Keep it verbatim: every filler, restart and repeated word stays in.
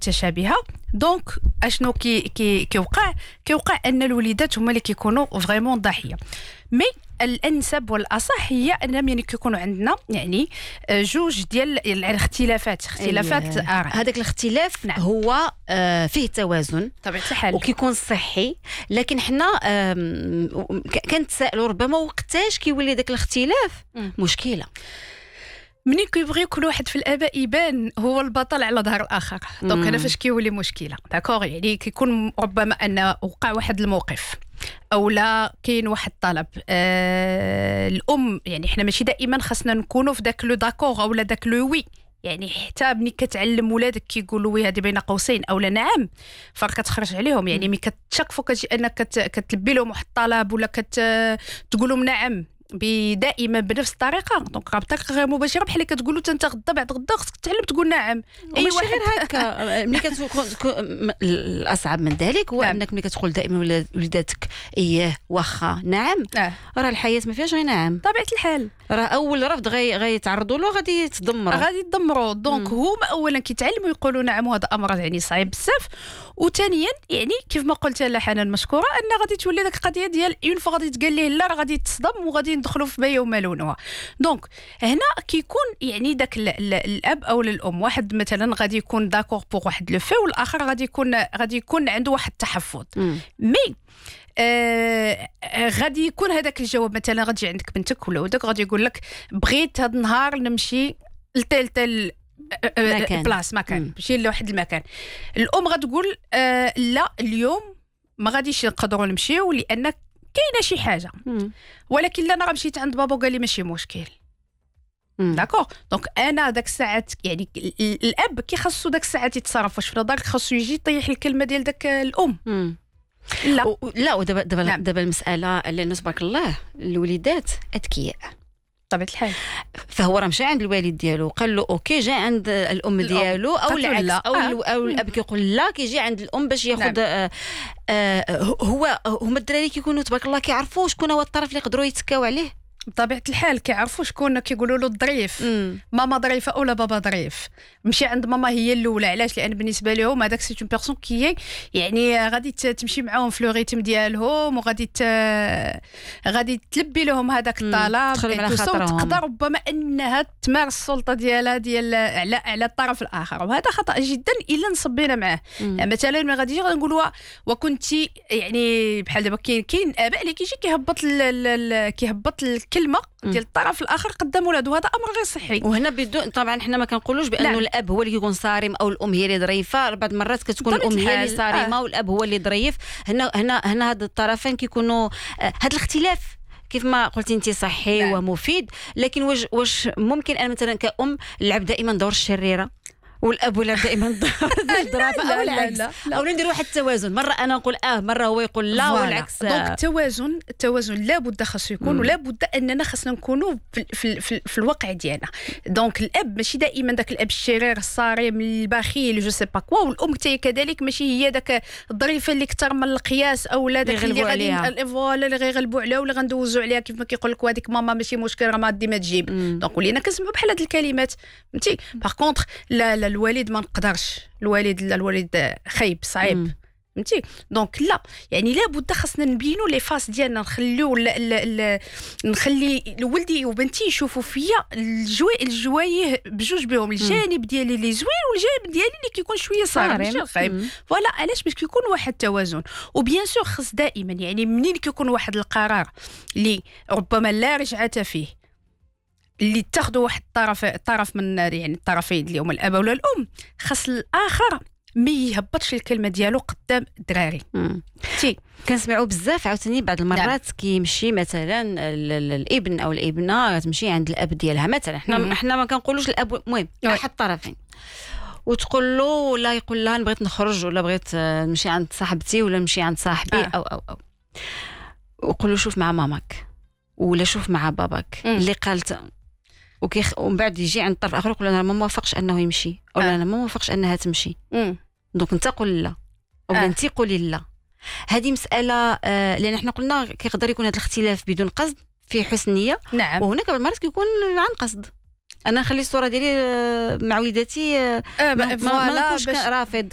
متشابهه. دونك اشنو كي كي كيوقع كيوقع ان الوليدات هما اللي كيكونوا فريمون ضحيه. مي الانسب والاصح هي ان يعني كيكونوا عندنا يعني جوج ديال الاختلافات اختلافات الاراء. هذاك الاختلاف نعم. هو آه فيه توازن طبيعه الحال وكيكون صحي، لكن حنا كنتسائلوا ربما وقتاش كيولي داك الاختلاف م. مشكله. منين كيبغي كل واحد في الاباء يبان هو البطل على ظهر الاخر، دونك هنا فاش كيولي مشكله. داكوغ، يعني كيكون ربما ان وقع واحد الموقف او لا كاين واحد الطلب آه الام، يعني حنا ماشي دائما خاصنا نكونوا في داك لو داكوغ او لا داك لو وي، يعني حتى ملي كتعلم ولادك كيقولوا وي هذه بين قوسين او لا نعم فرق كتخرج عليهم. يعني ملي كتشكفوا كتجي انك كتلبي لهم واحد الطلب ولا كتقول لهم نعم دائما بنفس الطريقه، دونك راه بطريقه غير مباشره بحال اللي كتقولوا انت غدا بعد غدا خصك تتعلم تقول نعم. اي واحد غير هكا. ملي كتكون الاصعب من ذلك هو نعم. انك ملي كتقول دائما وليداتك اييه واخا نعم آه. راه الحياه ما فيهاش غير نعم طبيعه الحال، راه اول رفض غي غيتعرضوا له غادي يتدمروا غادي يتدمروا. دونك هما اولا كيتعلموا يقولوا نعم، وهذا امر يعني صعيب بزاف. وثانيا يعني كيف ما قلت لا حنان مشكوره ان غادي تولي داك القضيه ديال اون فوا غادي تقال ليه لا راه غادي تصدم وغادي ندخلوا في بيا وما لونها. دونك هنا كيكون يعني داك الاب او الام، واحد مثلا غادي يكون داكور بوغ واحد لو في، والاخر غادي يكون غادي يكون عنده واحد التحفظ. مي آه غادي يكون هذاك الجواب، مثلا غتجي عندك بنتك ولا ولدك غادي يقول لك بغيت هذا النهار نمشي لتل تل مكان بلاص مكان مشي لواحد المكان. الام غتقول آه لا اليوم ما غاديش نقدروا نمشيو لان كاينه شي حاجه، ولكن لا انا مشيت عند بابا قال لي ماشي مشكل. داكوغ، دونك انا داك الساعات يعني الاب كي خاصو داك الساعات يتصرف، واش في نظرك خاصو يجي يطيح الكلمه ديال داك الام؟ مم. لا و... لا ودابا دابا نعم. دابا المساله اللي تبارك الله الوليدات اذكياء طبيعه الحال، فهو راه مشى عند الوالد ديالو قال له اوكي، جا عند الام ديالو او العكس او, آه. او الاب كيقول لا كيجي عند الام باش ياخذ. نعم. آه آه هو هما الدراري كيكونوا تبارك الله كيعرفوا شكون هو الطرف اللي يقدروا يتكاو عليه. بطبيعه الحال كيعرفوا شكون كيقولوا له الظريف، ماما ظريفه اولا بابا ظريف. مشي عند ماما هي الاولى، علاش؟ لان بالنسبه لهم هذاك سي اون بيرسون كي يعني غادي تمشي معاهم في لو ريتم ديالهم، وغادي ت... غادي تلبي لهم هذاك الطلب، تقدر ربما انها تمارس السلطه ديالها ديال على على الطرف الاخر، وهذا خطا جدا الا نصبينا معاه. يعني مثلا ما غاديش غنقولوا وكنتي يعني بحال دابا كاين كاين اباء اللي كيجي كيهبط ال... كيهبط الكلمه ديال الطرف الاخر قدام ولادو، هذا امر غير صحي. وهنا بدون طبعا حنا ما كنقولوش بانه لا. الاب هو اللي كيكون صارم او الام هي اللي ظريفه، بعض المرات كتكون الام هي اللي صارمه آه. والاب هو اللي ظريف. هنا هنا هنا هاد الطرفين كيكونوا آه هاد الاختلاف كيف ما قلتي انت صحي لا. ومفيد، لكن واش واش ممكن انا مثلا كأم نلعب دائما دور الشريره والاب ولا دائما الظرافه او العكس، او ندير واحد التوازن، مره انا نقول اه مره هو يقول لا والعكس. دونك التوازن التوازن لابد خاصو يكون، ولا بد اننا خاصنا نكونوا في, في, في, في الواقع ديالنا. دونك الاب ماشي دائما داك الاب الشرير الصارم البخيل جو سي با كوا، والام حتى كذلك ماشي هي داك الظريفه اللي كثر من القياس او لا داك اللي غادي فوالا اللي غيغلبوا عليها ولا غندوزوا عليها كيف ما كيقول لك وهذيك ماما ماشي مشكل راه ما ديما تجيب. دونك ولينا كنسمعوا بحال هاد الكلمات فهمتي. باغ كونطخ لا لا الوالد ما نقدرش، الوالد لا الوالد خايب صعيب فهمتي. دونك لا يعني لابد خاصنا نبينوا لي فاس ديالنا، نخليو ل... ل... ل... نخلي ولدي وبنتي يشوفوا فيا الجوي الجوايه بجوج بهم، الجانب ديالي اللي زوين والجانب ديالي اللي كيكون شويه صارم ماشي خايب. فوالا علاش باش كيكون واحد التوازن. وبيان سور خص دائما يعني منين كيكون واحد القرار اللي ربما لا رجعه فيه، اللي تاخذوا واحد الطرف طرف من يعني الطرفين اللي هما الاب ولا الام، خاص الاخر ما يهبطش الكلمه ديالو قدام الدراري. تي كنسمعوا بزاف عاوتاني بعض المرات كيمشي مثلا الابن او الابنه تمشي عند الاب ديالها مثلا، حنا حنا ما كنقولوش الاب، المهم احد الطرفين، وتقول له لا يقول لها بغيت نخرج ولا بغيت نمشي عند صاحبتي ولا نمشي عند صاحبي آه. او او او وقول له شوف مع ماماك ولا شوف مع باباك م. اللي قالت، وكيخ ومن بعد يجي عند الطرف الاخر يقول انا ما موافقش انه يمشي او آه. انا ما موافقش انها تمشي. دونك انت قول لا او آه. انت قولي لا. هذه مساله آه لان احنا قلنا كيقدر يكون هذا الاختلاف بدون قصد في حسن نيه. نعم. وهناك بعض المرات كيكون عن قصد. انا نخلي الصوره ديالي مع وليداتي آه ما نكونش رافض